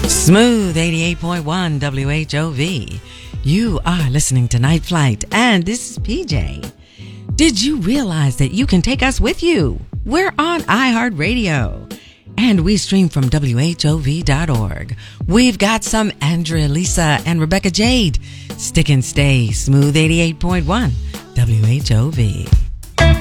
Smooth 88.1 WHOV. You are listening to Night Flight, and this is PJ. Did you realize that you can take us with you? We're on iHeartRadio, and we stream from WHOV.org. We've got some Andrea, Lisa, and Rebecca Jade. Stick and stay. Smooth 88.1 WHOV.